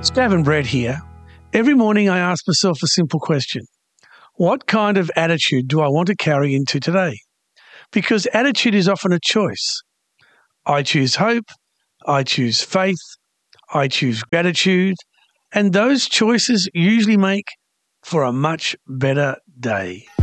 Gavin Brett here. Every morning I ask myself a simple question. What kind of attitude do I want to carry into today? Because attitude is often a choice. I choose hope, I choose faith, I choose gratitude, and those choices usually make for a much better day.